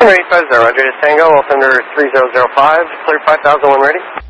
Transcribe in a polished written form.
850, Roger, to Tango, altimeter 3005, clear 5001 ready.